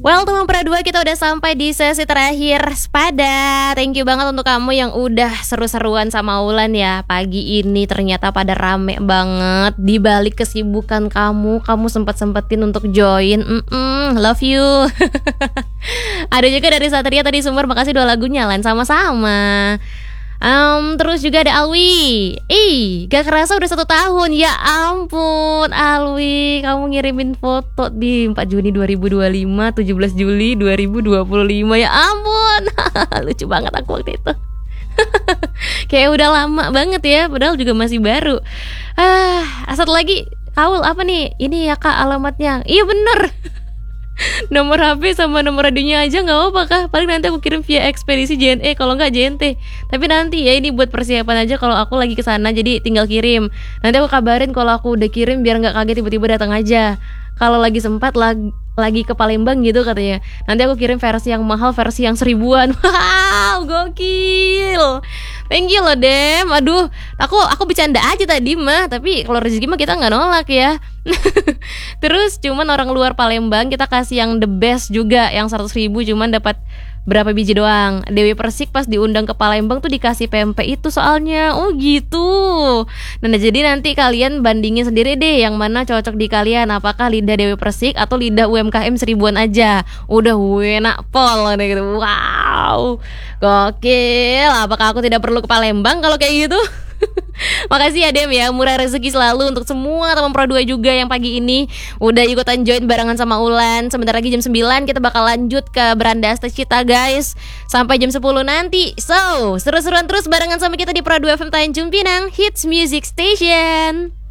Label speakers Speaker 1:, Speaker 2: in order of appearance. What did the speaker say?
Speaker 1: Well, teman Pra 2, kita udah sampai di sesi terakhir Sepada. Thank you banget untuk kamu yang udah seru-seruan sama Wulan ya. Pagi ini ternyata pada rame banget. Di balik kesibukan kamu sempat-sempetin untuk join. Love you. Ada juga dari Satria tadi Sumber, makasih 2 lagunya Lan, sama-sama. Terus juga ada Alwi. Gak kerasa udah 1 tahun. Ya ampun Alwi, kamu ngirimin foto di 4 Juni 2025, 17 Juli 2025. Ya ampun. Lucu banget aku waktu itu. Kayak udah lama banget ya, padahal juga masih baru. Satu lagi, Kaul apa nih? Ini ya Kak alamatnya. Iya bener. Nomor HP sama nomor radionya aja gak apa-apa Kak. Paling nanti aku kirim via ekspedisi JNE, kalau gak JNT. Tapi nanti ya, ini buat persiapan aja kalau aku lagi kesana, jadi tinggal kirim. Nanti aku kabarin kalau aku udah kirim, biar gak kaget tiba-tiba datang aja. Kalau lagi sempat lagi ke Palembang gitu katanya. Nanti aku kirim versi yang mahal, versi yang 1000-an. Wow, gokil. Thank you loh Dem. Aduh, aku bercanda aja tadi mah. Tapi kalau rezeki mah kita gak nolak ya. Terus cuman orang luar Palembang kita kasih yang the best juga, yang 100.000 cuman dapat berapa biji doang. Dewi Persik pas diundang ke Palembang tuh dikasih pempek itu soalnya. Oh gitu. Nah jadi nanti kalian bandingin sendiri deh yang mana cocok di kalian. Apakah lidah Dewi Persik atau lidah UMKM 1000-an aja. Udah enak pol gitu. Wow, gokil. Apakah aku tidak perlu ke Palembang kalau kayak gitu? Makasih ya Dem ya, murah rezeki selalu untuk semua teman Pro 2 juga yang pagi ini udah ikutan join barengan sama Ulan. Sebentar lagi jam 9 kita bakal lanjut ke Beranda Astagita guys, sampai jam 10 nanti. So, seru-seruan terus barengan sama kita di Pro 2 FM Tanjung Pinang Hits Music Station.